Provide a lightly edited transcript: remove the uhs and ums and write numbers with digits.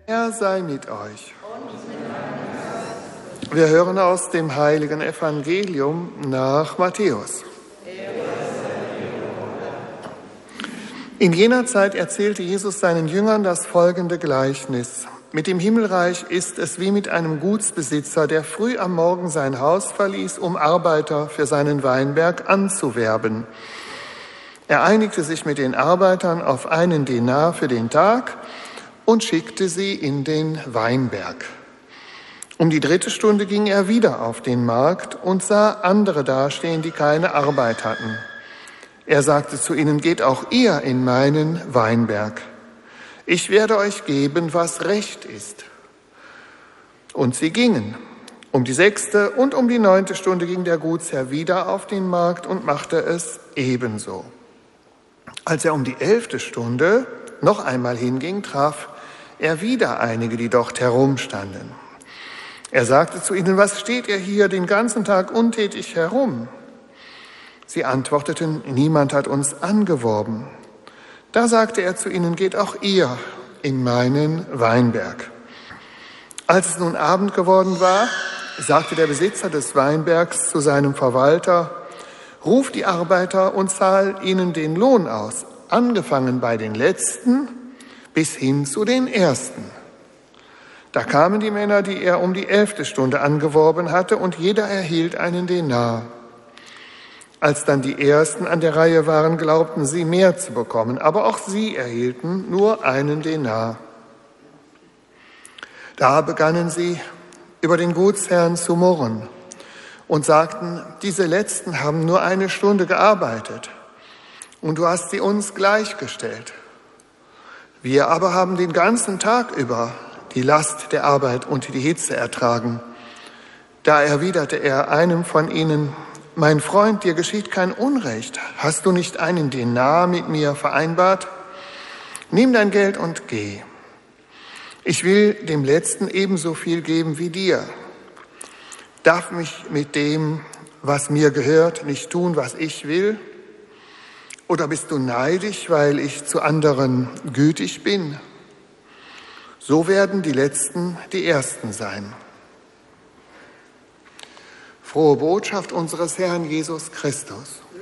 Er sei mit euch. Wir hören aus dem heiligen Evangelium nach Matthäus. In jener Zeit erzählte Jesus seinen Jüngern das folgende Gleichnis. Mit dem Himmelreich ist es wie mit einem Gutsbesitzer, der früh am Morgen sein Haus verließ, um Arbeiter für seinen Weinberg anzuwerben. Er einigte sich mit den Arbeitern auf 1 Denar für den Tag und schickte sie in den Weinberg. Um die 3. Stunde ging er wieder auf den Markt und sah andere dastehen, die keine Arbeit hatten. Er sagte zu ihnen: Geht auch ihr in meinen Weinberg. Ich werde euch geben, was recht ist. Und sie gingen. Um die 6. und um die 9. Stunde ging der Gutsherr wieder auf den Markt und machte es ebenso. Als er um die 11. Stunde noch einmal hinging, traf er wieder einige, die dort herumstanden. Er sagte zu ihnen: Was steht ihr hier den ganzen Tag untätig herum? Sie antworteten: Niemand hat uns angeworben. Da sagte er zu ihnen: Geht auch ihr in meinen Weinberg. Als es nun Abend geworden war, sagte der Besitzer des Weinbergs zu seinem Verwalter: Ruf die Arbeiter und zahl ihnen den Lohn aus, angefangen bei den Letzten bis hin zu den Ersten. Da kamen die Männer, die er um die 11. Stunde angeworben hatte, und jeder erhielt einen Denar. Als dann die Ersten an der Reihe waren, glaubten sie, mehr zu bekommen, aber auch sie erhielten nur einen Denar. Da begannen sie, über den Gutsherrn zu murren und sagten: Diese Letzten haben nur 1 Stunde gearbeitet und du hast sie uns gleichgestellt. Wir aber haben den ganzen Tag über die Last der Arbeit und die Hitze ertragen. Da erwiderte er einem von ihnen: Mein Freund, dir geschieht kein Unrecht. Hast du nicht einen Denar mit mir vereinbart? Nimm dein Geld und geh. Ich will dem Letzten ebenso viel geben wie dir. Darf mich mit dem, was mir gehört, nicht tun, was ich will? Oder bist du neidisch, weil ich zu anderen gütig bin? So werden die Letzten die Ersten sein. Frohe Botschaft unseres Herrn Jesus Christus.